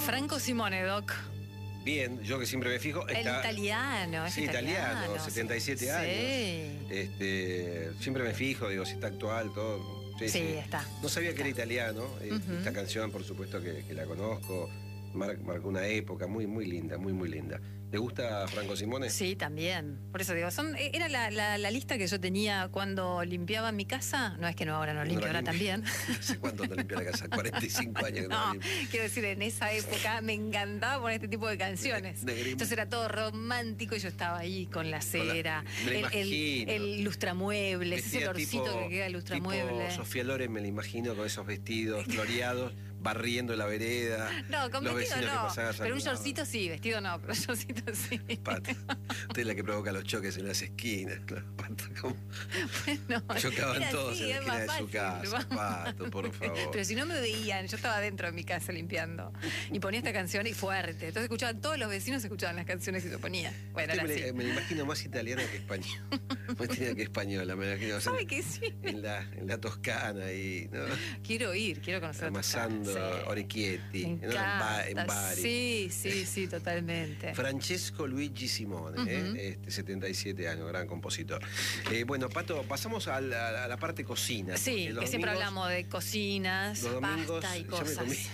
Franco Simone, Doc. Bien, yo que siempre me fijo. El italiano, es sí, italiano, 77 sí. años. Siempre me fijo, digo, si está actual, todo. Sí, está. No sabía que está. era italiano. Esta canción, por supuesto, que la conozco. Marcó una época muy, muy linda, muy, muy linda. ¿Te gusta Franco Simone? Sí, también. Por eso digo, era la lista que yo tenía cuando limpiaba mi casa. No es que no, ahora no limpio, ahora también. ¿Hace cuánto no limpia la casa? 45 años que no quiero decir, en esa época me encantaba poner este tipo de canciones. Entonces era todo romántico y yo estaba ahí con la cera, el lustramuebles, ese olorcito que queda el lustramueble. Tipo Sofía Loren, me la imagino con esos vestidos floreados, barriendo la vereda. No, con vestido no, pero un shortcito sí, vestido no, pero un shortcito sí. Pato, usted es la que provoca los choques en las esquinas. Pato, ¿cómo? Bueno, chocaban todos así, en la esquina de su casa, Pato, por favor. Pero si no me veían, yo estaba dentro de mi casa limpiando y ponía esta canción y fuerte. Entonces escuchaban, todos los vecinos escuchaban las canciones y se ponía. Bueno, me la imagino más italiana que española. Más italiana que española, me la imagino. ¿Sabe que sí? En la Toscana y, ¿no? Quiero conocer Amasando Orecchietti, en Bari. Sí, totalmente. Francesco Luigi Simone, 77 años, gran compositor. Bueno, Pato, pasamos a la parte cocina. Sí, que siempre hablamos de cocinas, pasta y cosas. Ya me comí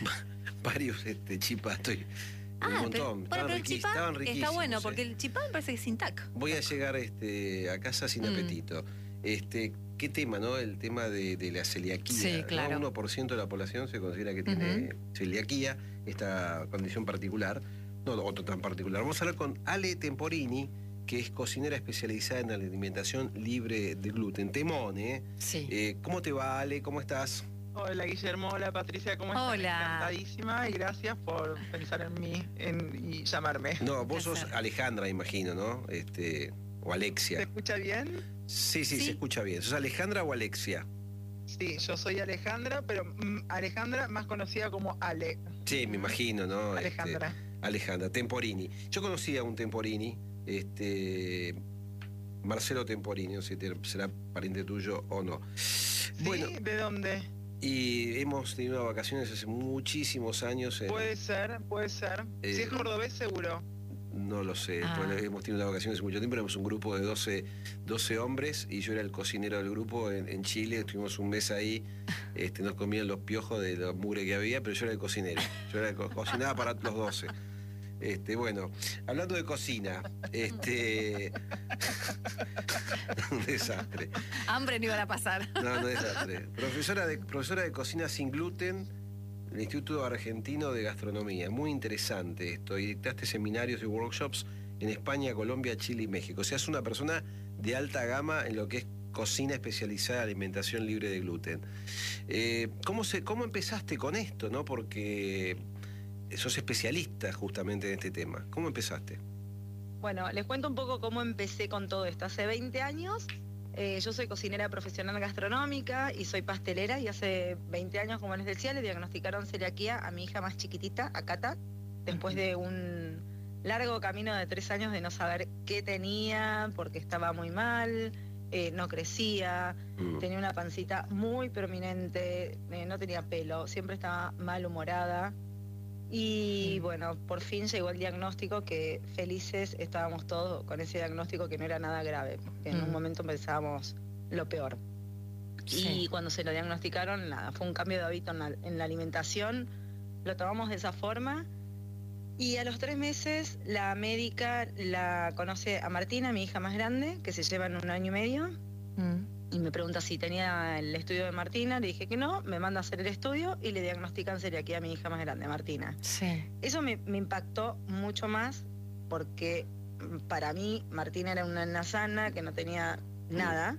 varios chipas, un montón. Pero el chipá estaban riquísimos. Está bueno, porque el chipá me parece que es sin tac. Voy a llegar a casa sin apetito. ¿Qué tema, no? El tema de la celiaquía. Sí, claro. ¿No? 1% de la población se considera que tiene celiaquía, esta condición particular, no otro tan particular. Vamos a hablar con Ale Temporini, que es cocinera especializada en alimentación libre de gluten. Temón, ¿eh? Sí. ¿Cómo te va, Ale? ¿Cómo estás? Hola, Guillermo. Hola, Patricia. ¿Cómo estás? Hola. Encantadísima y gracias por pensar en mí y llamarme. No, vos sos Alejandra, imagino, ¿no? O Alexia. ¿Se escucha bien? Sí, se escucha bien. ¿Sos Alejandra o Alexia? Sí, yo soy Alejandra, pero Alejandra más conocida como Ale. Sí, me imagino, ¿no? Alejandra. Alejandra, Temporini. Yo conocí a un Temporini, Marcelo Temporini, no sé si será pariente tuyo o no. ¿Sí? Bueno, ¿De dónde? Y hemos tenido vacaciones hace muchísimos años. Puede ser. Si es cordobés, seguro. No lo sé, hemos tenido vacaciones hace mucho tiempo, éramos un grupo de 12 hombres y yo era el cocinero del grupo en Chile, estuvimos un mes ahí, nos comían los piojos de la mugre que había, pero yo era el cocinero, cocinaba para los 12. Bueno, hablando de cocina, un desastre. Hambre no iban a pasar. No, desastre. Profesora de cocina sin gluten, el Instituto Argentino de Gastronomía. Muy interesante esto. Y dictaste seminarios y workshops en España, Colombia, Chile y México. O sea, es una persona de alta gama en lo que es cocina especializada, alimentación libre de gluten. ¿Cómo empezaste con esto, no? Porque sos especialista justamente en este tema. ¿Cómo empezaste? Bueno, les cuento un poco cómo empecé con todo esto. Hace 20 años... yo soy cocinera profesional gastronómica y soy pastelera y hace 20 años, como les decía, le diagnosticaron celiaquía a mi hija más chiquitita, a Cata, después de un largo camino de 3 años de no saber qué tenía, porque estaba muy mal, no crecía, tenía una pancita muy prominente, no tenía pelo, siempre estaba malhumorada. Y bueno, por fin llegó el diagnóstico, que felices estábamos todos con ese diagnóstico, que no era nada grave, porque en un momento pensábamos lo peor. Sí. Y cuando se lo diagnosticaron, nada, fue un cambio de hábito en la alimentación, lo tomamos de esa forma. Y a los 3 meses la médica la conoce a Martina, mi hija más grande, que se llevan 1 año y medio. Y me pregunta si tenía el estudio de Martina, le dije que no, me manda a hacer el estudio y le diagnostican celiaquía a mi hija más grande, Martina. Sí. Eso me impactó mucho más porque para mí Martina era una nena sana que no tenía nada.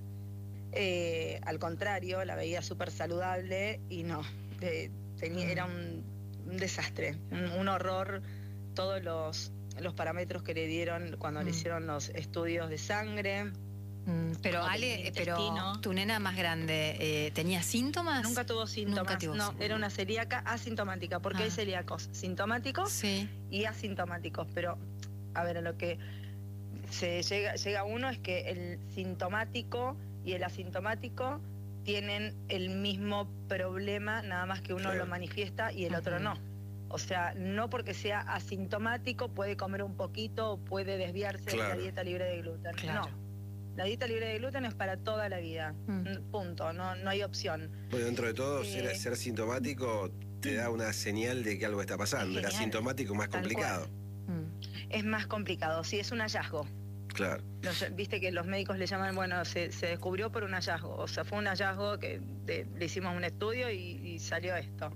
Al contrario, la veía súper saludable y no, era un desastre, un horror. Todos los parámetros que le dieron cuando le hicieron los estudios de sangre. Pero Ale, tu nena más grande, ¿tenía síntomas? Nunca tuvo síntomas. No, era una celíaca asintomática, porque hay celíacos sintomáticos y asintomáticos. Pero, a ver, a lo que se llega uno es que el sintomático y el asintomático tienen el mismo problema, nada más que uno lo manifiesta y el otro no. O sea, no porque sea asintomático puede comer un poquito o puede desviarse de la dieta libre de gluten. Claro. No. La dieta libre de gluten es para toda la vida. Punto. No hay opción. Bueno, dentro de todo, ser sintomático te da una señal de que algo está pasando. El asintomático es más complicado. Es más complicado, sí, es un hallazgo. Claro. Viste que los médicos le llaman, bueno, se descubrió por un hallazgo. O sea, fue un hallazgo que le hicimos un estudio y salió esto.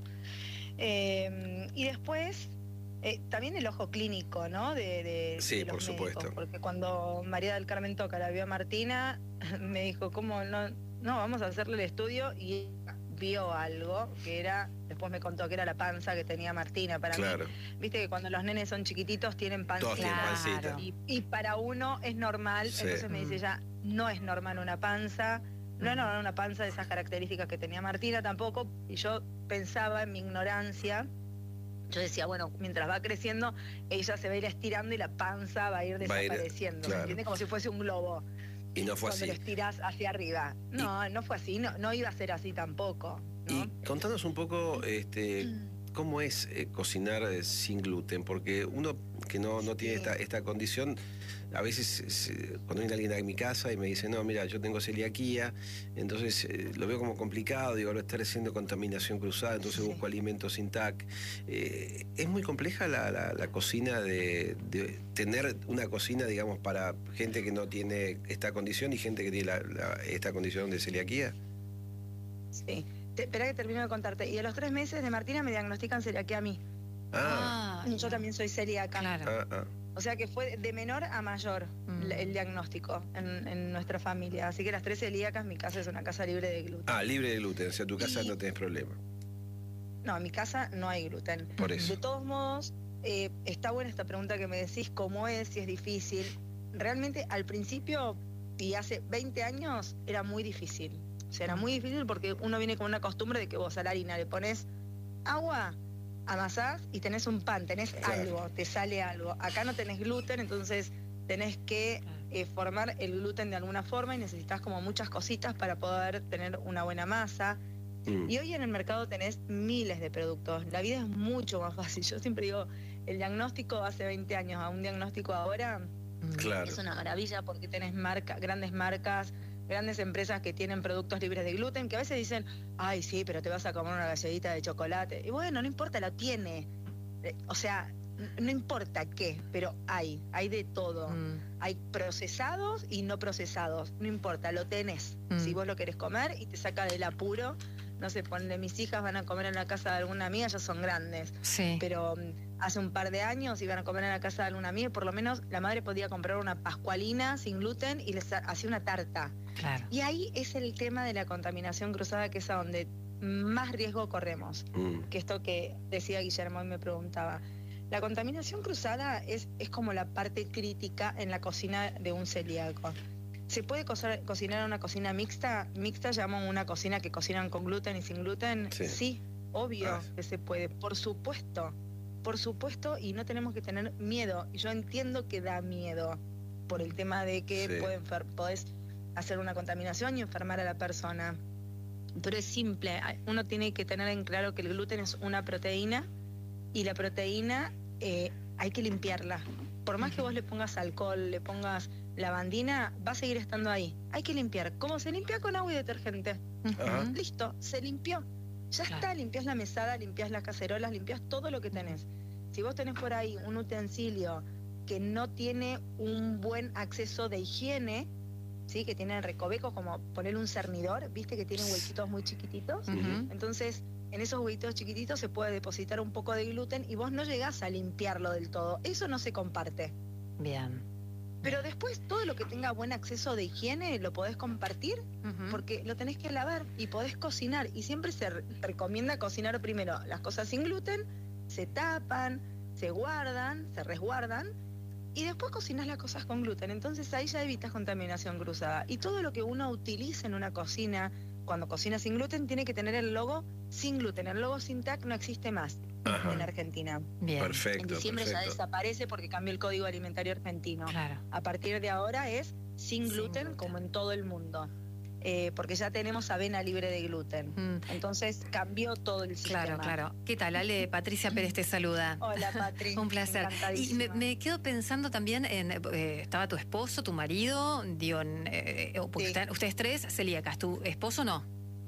Y después, también el ojo clínico, ¿no? Sí, de los por supuesto. médicos, porque cuando María del Carmen Toca la vio a Martina, me dijo, ¿cómo no, vamos a hacerle el estudio? Y vio algo que era, después me contó que era la panza que tenía Martina. Para mí, viste que cuando los nenes son chiquititos tienen pancita. Todos tienen pancita. Y para uno es normal, entonces me dice ella, no es normal una panza. No es normal una panza de esas características que tenía Martina tampoco, y yo pensaba en mi ignorancia, yo decía, bueno, mientras va creciendo, ella se va a ir estirando y la panza va a ir desapareciendo, ¿me entiendes? Como si fuese un globo. Y no fue cuando así. lo estirás hacia arriba. No fue así, no iba a ser así tampoco, ¿no? Y contanos un poco, ¿cómo es cocinar sin gluten? Porque uno que no tiene esta condición, a veces cuando viene alguien a mi casa y me dice, no, mira, yo tengo celiaquía, entonces lo veo como complicado, digo, ahora estar haciendo contaminación cruzada, entonces busco alimentos sin TAC. ¿Es muy compleja la cocina de tener una cocina, digamos, para gente que no tiene esta condición y gente que tiene esta condición de celiaquía? Sí. Espera que termino de contarte. Y a los 3 meses de Martina me diagnostican celiaquía a mí. Yo también soy celíaca. Claro. O sea que fue de menor a mayor el diagnóstico en nuestra familia. Así que las 3 celíacas, mi casa es una casa libre de gluten. Libre de gluten, o sea, tu casa no tenés problema. No, en mi casa no hay gluten. Por eso. De todos modos, está buena esta pregunta que me decís, ¿cómo es? Si es difícil. Realmente al principio, y hace 20 años, era muy difícil. O sea, era muy difícil porque uno viene con una costumbre de que vos a la harina le pones agua, amasás y tenés un pan, tenés algo, te sale algo. Acá no tenés gluten, entonces tenés que formar el gluten de alguna forma y necesitas como muchas cositas para poder tener una buena masa. Y hoy en el mercado tenés miles de productos. La vida es mucho más fácil. Yo siempre digo, el diagnóstico hace 20 años a un diagnóstico ahora es una maravilla porque tenés grandes marcas, grandes empresas que tienen productos libres de gluten, que a veces dicen, ay, sí, pero te vas a comer una galletita de chocolate. Y bueno, no importa, lo tiene. O sea, no importa qué, pero hay de todo. Hay procesados y no procesados, no importa, lo tenés. Si vos lo querés comer y te saca del apuro, no sé, ponle, mis hijas van a comer en la casa de alguna amiga, ya son grandes. Sí. Pero hace un par de años iban a comer en la casa de alguna amiga y por lo menos la madre podía comprar una pascualina sin gluten y les hacía una tarta. Claro. Y ahí es el tema de la contaminación cruzada, que es a donde más riesgo corremos. Que esto que decía Guillermo y me preguntaba. La contaminación cruzada es como la parte crítica en la cocina de un celíaco. ¿Se puede cocinar una cocina mixta? ¿Mixta llaman una cocina que cocinan con gluten y sin gluten? Sí, obvio que se puede, por supuesto, y no tenemos que tener miedo. Y yo entiendo que da miedo por el tema de que podés hacer una contaminación y enfermar a la persona. Pero es simple, uno tiene que tener en claro que el gluten es una proteína y la proteína hay que limpiarla. Por más que vos le pongas alcohol, le pongas lavandina, va a seguir estando ahí. Hay que limpiar. ¿Cómo se limpia? Con agua y detergente. Listo, se limpió. Ya está, limpias la mesada, limpias las cacerolas, limpias todo lo que tenés. Si vos tenés por ahí un utensilio que no tiene un buen acceso de higiene, ¿sí? Que tiene recovecos, como ponerle un cernidor, ¿viste? Que tiene huequitos muy chiquititos. Entonces, en esos huequitos chiquititos se puede depositar un poco de gluten y vos no llegás a limpiarlo del todo. Eso no se comparte. Bien. Pero después todo lo que tenga buen acceso de higiene lo podés compartir porque lo tenés que lavar y podés cocinar. Y siempre se recomienda cocinar primero las cosas sin gluten, se tapan, se guardan, se resguardan y después cocinás las cosas con gluten. Entonces ahí ya evitas contaminación cruzada. Y todo lo que uno utiliza en una cocina, cuando cocina sin gluten, tiene que tener el logo sin gluten. El logo sin TAC no existe más en Argentina. Bien. Perfecto. En diciembre ya desaparece porque cambió el Código Alimentario Argentino. Claro. A partir de ahora es sin gluten como en todo el mundo. porque ya tenemos avena libre de gluten. Entonces cambió todo el sistema. Claro. ¿Qué tal, Ale? Patricia Pérez te saluda. Hola, Patri. Un placer. Y me quedo pensando también en, estaba tu esposo, tu marido, digo, porque están ustedes tres celíacas, ¿tu esposo no?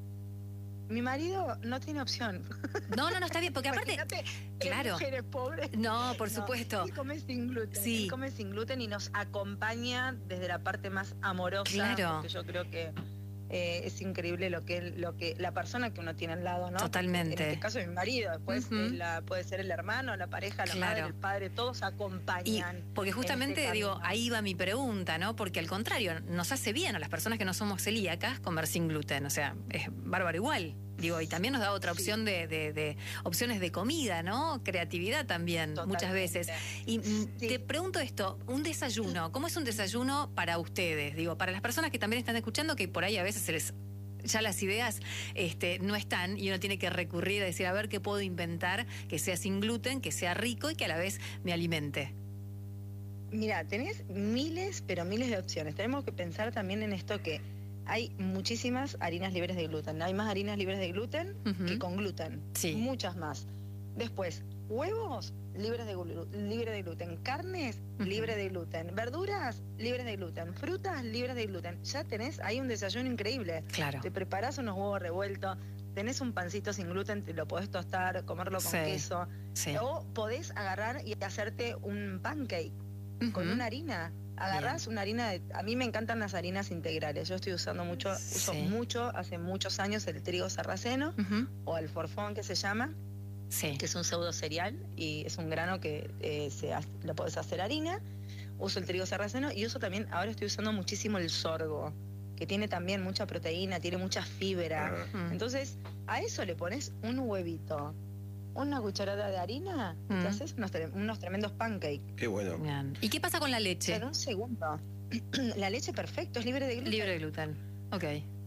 Mi marido no tiene opción. No, está bien, porque aparte, claro. Mujeres pobres. No, por supuesto. Él come sin gluten. Sí. Él come sin gluten y nos acompaña desde la parte más amorosa. Claro. Porque yo creo que es increíble lo que la persona que uno tiene al lado, ¿no? Totalmente. En este caso mi marido, después puede ser el hermano, la pareja, la madre, el padre, todos acompañan. Y porque justamente digo, ahí va mi pregunta, ¿no? Porque al contrario, nos hace bien a las personas que no somos celíacas comer sin gluten, o sea, es bárbaro igual. Digo, y también nos da otra opción de opciones de comida, ¿no? Creatividad también, muchas veces. Y te pregunto esto, un desayuno, ¿cómo es un desayuno para ustedes? Digo, para las personas que también están escuchando, que por ahí a veces ya las ideas no están y uno tiene que recurrir a decir, a ver qué puedo inventar que sea sin gluten, que sea rico y que a la vez me alimente. Mira, tenés miles, pero miles de opciones. Tenemos que pensar también en esto que hay muchísimas harinas libres de gluten. Hay más harinas libres de gluten que con gluten. Sí. Muchas más. Después, huevos libre de gluten. Carnes libre de gluten. Verduras libres de gluten. Frutas libres de gluten. Ya tenés ahí un desayuno increíble. Claro. Te preparás unos huevos revueltos. Tenés un pancito sin gluten, te lo podés tostar, comerlo con queso. Sí. O podés agarrar y hacerte un pancake con una harina. Agarrás una harina a mí me encantan las harinas integrales. Yo estoy usando mucho, hace muchos años el trigo sarraceno o el forfón que se llama, que es un pseudo cereal y es un grano que lo podés hacer harina. Uso el trigo sarraceno y uso también, ahora estoy usando muchísimo el sorgo, que tiene también mucha proteína, tiene mucha fibra. Entonces, a eso le pones un huevito, una cucharada de harina y te haces unos tremendos pancakes. Qué bueno. Bien. ¿Y qué pasa con la leche? En un segundo. La leche, perfecto, es libre de gluten. Libre de gluten. Ok.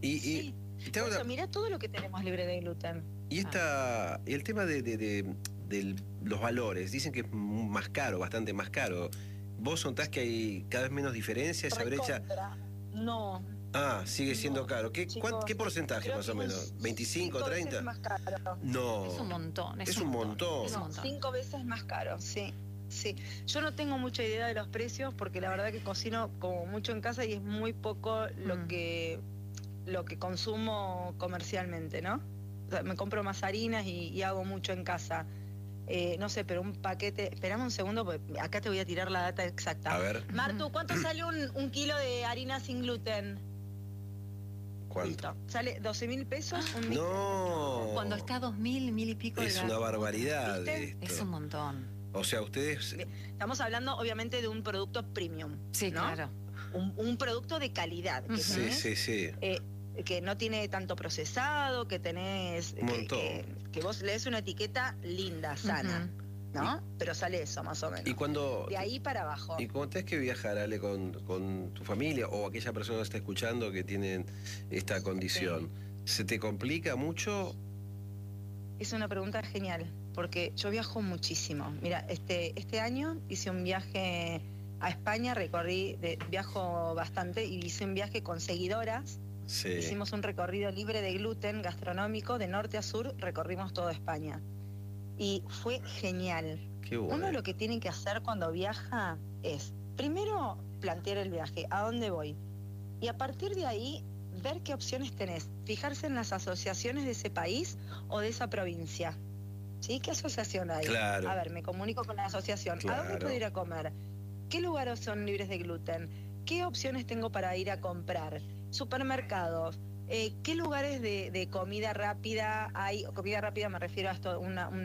Mira todo lo que tenemos libre de gluten. Y el tema de los valores, dicen que es más caro, bastante más caro. ¿Vos notás que hay cada vez menos diferencia, esa brecha? No. Sigue siendo caro. ¿Qué porcentaje más o menos? ¿25, 30? Más caro. No. Es un montón. Es un montón. 5 veces más caro, sí. Yo no tengo mucha idea de los precios porque la verdad que cocino como mucho en casa y es muy poco lo que consumo comercialmente, ¿no? O sea, me compro más harinas y hago mucho en casa. No sé, pero un paquete... Esperame un segundo porque acá te voy a tirar la data exacta. A ver. Martu, ¿cuánto sale un kilo de harina sin gluten? ¿Cuánto? Listo. Sale 12.000 pesos un litro. No. Cuando está 2.000, 1.000 y pico. Es una barbaridad. Es un montón. O sea, ustedes... Estamos hablando, obviamente, de un producto premium. Sí, ¿no? claro. Un producto de calidad. Que sí. Que no tiene tanto procesado, que tenés... Un montón. Que vos lees una etiqueta linda, sana. ¿No? Pero sale eso, más o menos. Y cuando... De ahí para abajo. Y cuando tenés que viajar, Ale, con tu familia o aquella persona que está escuchando que tienen esta condición, ¿se te complica mucho? Es una pregunta genial, porque yo viajo muchísimo. Mira, este año hice un viaje a España, viajo bastante y hice un viaje con seguidoras. Sí. Hicimos un recorrido libre de gluten gastronómico, de norte a sur, recorrimos toda España. Y fue genial. Qué bueno. Uno lo que tiene que hacer cuando viaja es, primero, plantear el viaje, a dónde voy. Y a partir de ahí, ver qué opciones tenés. Fijarse en las asociaciones de ese país o de esa provincia. ¿Sí? ¿Qué asociación hay? Claro. A ver, me comunico con la asociación. Claro. ¿A dónde puedo ir a comer? ¿Qué lugares son libres de gluten? ¿Qué opciones tengo para ir a comprar? Supermercados. ¿Qué lugares de comida rápida hay? Comida rápida me refiero a esto,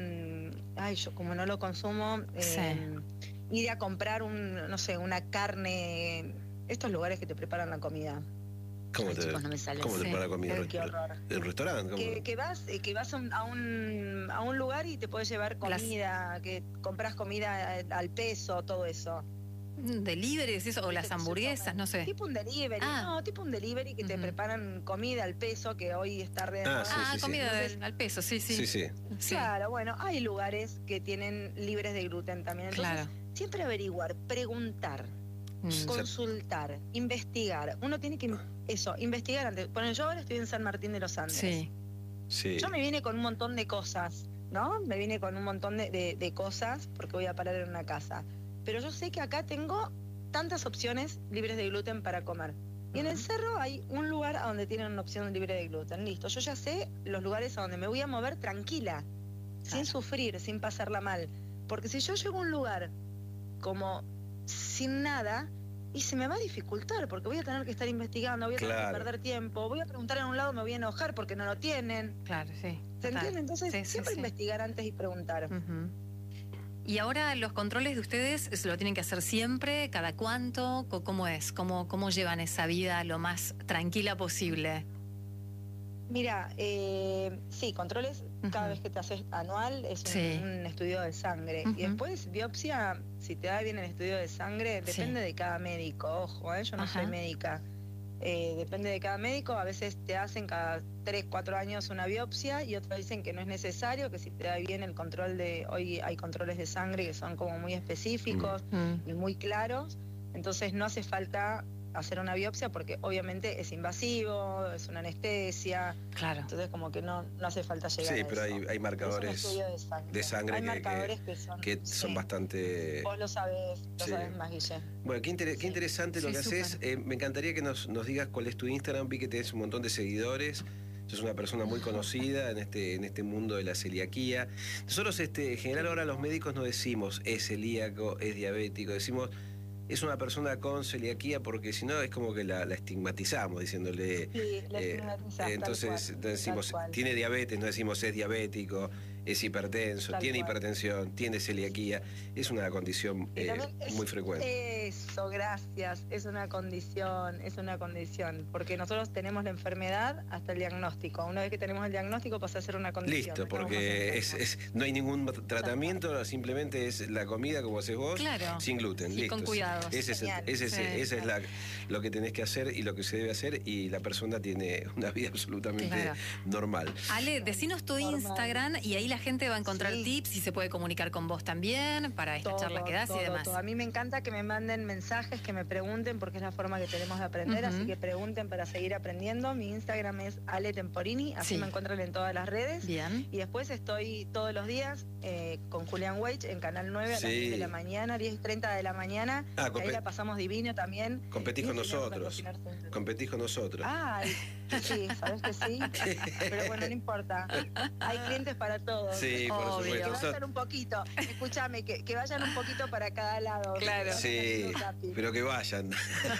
yo como no lo consumo, ir a comprar una carne, estos lugares que te preparan la comida. ¿Cómo te prepara la comida? Qué horror. ¿El restaurante? Que vas a un lugar y te puedes llevar comida, que compras comida al peso, todo eso. ¿Deliveries eso? ¿O las hamburguesas? No sé. Tipo un delivery. Tipo un delivery que te preparan comida al peso, que hoy está re... comida al peso, sí. Claro, bueno, hay lugares que tienen libres de gluten también. Entonces, siempre averiguar, preguntar. consultar, investigar. Uno tiene que investigar antes. Bueno, yo ahora estoy en San Martín de los Andes. Sí. Yo me vine con un montón de cosas, ¿no? Me vine con un montón de cosas porque voy a parar en una casa. Pero yo sé que acá tengo tantas opciones libres de gluten para comer. Y en el cerro hay un lugar a donde tienen una opción libre de gluten. Listo, yo ya sé los lugares a donde me voy a mover tranquila, sin sufrir, sin pasarla mal. Porque si yo llego a un lugar como sin nada, y se me va a dificultar, porque voy a tener que estar investigando, voy a tener que perder tiempo, voy a preguntar en un lado, me voy a enojar porque no lo tienen. Claro, sí. ¿Se entiende? Entonces, siempre investigar antes y preguntar. Y ahora los controles de ustedes se lo tienen que hacer siempre, cada cuánto, ¿cómo es? ¿Cómo llevan esa vida lo más tranquila posible? Mira, sí, controles cada vez que te haces anual es un estudio de sangre. Y después biopsia, si te da bien el estudio de sangre, depende de cada médico. Ojo, yo no soy médica. Depende de cada médico. A veces te hacen cada 3, 4 años una biopsia y otros dicen que no es necesario, que si te da bien el control de... Hoy hay controles de sangre que son como muy específicos y muy claros. Entonces no hace falta hacer una biopsia porque obviamente es invasivo, es una anestesia. Claro. Entonces como que no hace falta llegar a eso. Sí, pero hay marcadores de sangre hay marcadores que son bastante... Vos lo sabés más, Guille. Bueno, qué interesante lo que haces. Me encantaría que nos digas cuál es tu Instagram. Vi que tenés un montón de seguidores. Sos una persona muy conocida en este mundo de la celiaquía. Nosotros, en general, ahora los médicos no decimos es celíaco, es diabético, decimos es una persona con celiaquía porque si no es como que la estigmatizamos diciéndole... Sí, la estigmatizamos. Entonces decimos, tiene diabetes, no decimos es diabético, es hipertenso, tiene hipertensión, tiene celiaquía. Es una condición muy frecuente. Eso, gracias. Es una condición, porque nosotros tenemos la enfermedad hasta el diagnóstico. Una vez que tenemos el diagnóstico pasa a ser una condición. Listo, porque no hay ningún tratamiento, simplemente es la comida como haces vos, sin gluten. Listo. Con cuidado. Ese es lo que tenés que hacer y lo que se debe hacer, y la persona tiene una vida absolutamente normal. Ale, decinos tu Instagram y ahí la gente va a encontrar tips y se puede comunicar con vos también para esta charla que das y demás. A mí me encanta que me manden mensajes, que me pregunten, porque es la forma que tenemos de aprender, así que pregunten para seguir aprendiendo. Mi Instagram es Ale Temporini, así me encuentran en todas las redes. Bien. Y después estoy todos los días con Julián Weich en Canal 9 a las 10 de la mañana, 10:30 de la mañana. Ahí la pasamos divino también. Competís con nosotros. Competís con nosotros. Sí, sabes que sí. Pero bueno, no importa. Hay clientes para todos. Sí, por supuesto. Que vayan un poquito. Escúchame, que vayan un poquito para cada lado. Claro. Sí, pero que vayan.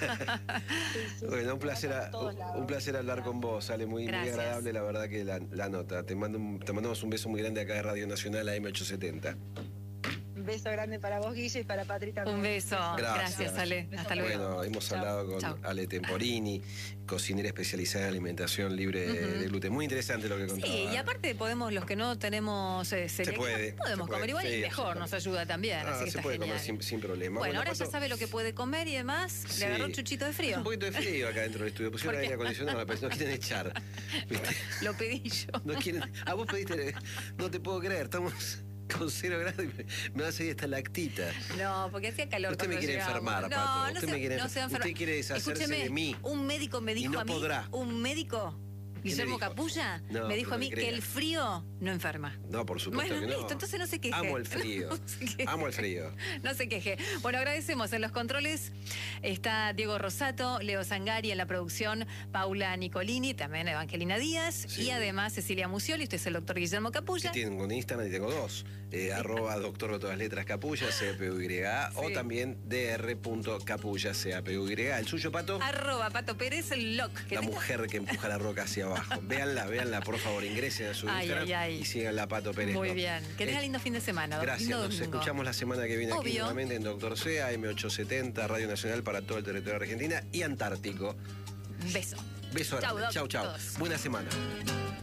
Bueno, un placer hablar con vos, Ale. Muy agradable, la verdad, que la nota. Te mandamos un beso muy grande acá de Radio Nacional AM870. Un beso grande para vos, Guille, y para Patri también. Un beso. Gracias, Ale. Hasta luego. Bueno, hemos hablado con Ale Temporini, cocinera especializada en alimentación libre de gluten. Muy interesante lo que contaba. Sí, y aparte podemos, los que no tenemos celiaquía, podemos comer igual y mejor, nos ayuda también. Así que se puede comer sin problema. Bueno, ahora ya sabe lo que puede comer y demás. Le agarró un chuchito de frío. Un poquito de frío acá dentro del estudio. Pusieron aire acondicionado, pero no quieren echar. Lo pedí yo. No quieren. Vos pediste. No te puedo creer, estamos con 0 grados y me va a seguir esta lactita. No, porque hacía calor. Usted me quiere enfermar, Pato. Usted quiere deshacerse de mí. Un médico me dijo a mí. Un médico, Guillermo Capulla, me dijo a mí que el frío no enferma. No, por supuesto que no. Listo, entonces no se queje. Amo el frío. Amo el frío. No se queje. Bueno, agradecemos. En los controles está Diego Rosato, Leo Zangari en la producción, Paula Nicolini, también Evangelina Díaz, y además Cecilia Musioli. Usted es el doctor Guillermo Capulla. Que tengo un Instagram y tengo 2. @doctor de todas letras Capulla, CAPUYA, o también dr.capulla, CAPUY. ¿El suyo, Pato? @Pato Pérez, el loc. La mujer que empuja la roca hacia abajo. Véanla, por favor, ingresen a su Instagram y síganla, Pato Pérez. Muy bien. Que tenga lindo fin de semana. Gracias, nos escuchamos la semana que viene aquí nuevamente en Doctor C, AM870, Radio Nacional para todo el territorio de Argentina y Antártico. Beso. Beso grande. Chau. Buena semana.